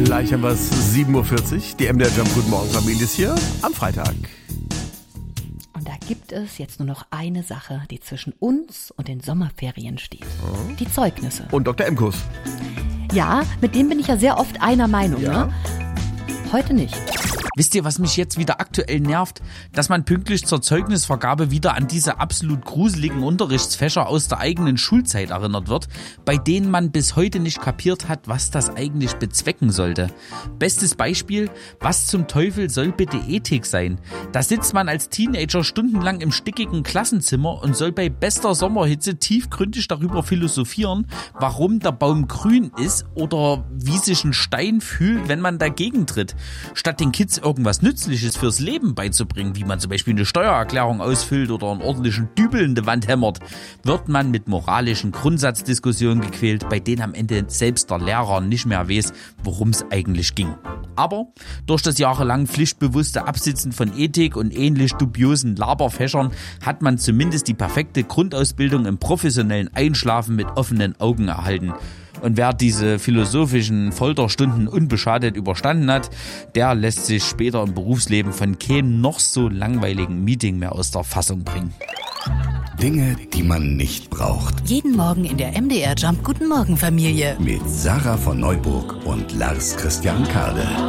Gleich haben wir es 7.40 Uhr. Die MDR Jump Guten Morgen Familie ist hier am Freitag. Und da gibt es jetzt nur noch eine Sache, die zwischen uns und den Sommerferien steht. Die Zeugnisse. Und Dr. Emkus. Ja, mit dem bin ich ja sehr oft einer Meinung, Ja. ne? Heute nicht. Wisst ihr, was mich jetzt wieder aktuell nervt? Dass man pünktlich zur Zeugnisvergabe wieder an diese absolut gruseligen Unterrichtsfächer aus der eigenen Schulzeit erinnert wird, bei denen man bis heute nicht kapiert hat, was das eigentlich bezwecken sollte. Bestes Beispiel, was zum Teufel soll bitte Ethik sein? Da sitzt man als Teenager stundenlang im stickigen Klassenzimmer und soll bei bester Sommerhitze tiefgründig darüber philosophieren, warum der Baum grün ist oder wie sich ein Stein fühlt, wenn man dagegen tritt. Statt den Kids irgendwas Nützliches fürs Leben beizubringen, wie man zum Beispiel eine Steuererklärung ausfüllt oder einen ordentlichen Dübel in die Wand hämmert, wird man mit moralischen Grundsatzdiskussionen gequält, bei denen am Ende selbst der Lehrer nicht mehr weiß, worum es eigentlich ging. Aber durch das jahrelang pflichtbewusste Absitzen von Ethik und ähnlich dubiosen Laberfächern hat man zumindest die perfekte Grundausbildung im professionellen Einschlafen mit offenen Augen erhalten. Und wer diese philosophischen Folterstunden unbeschadet überstanden hat, der lässt sich später im Berufsleben von keinem noch so langweiligen Meeting mehr aus der Fassung bringen. Dinge, die man nicht braucht. Jeden Morgen in der MDR Jump Guten Morgen Familie. Mit Sarah von Neuburg und Lars Christian Kade.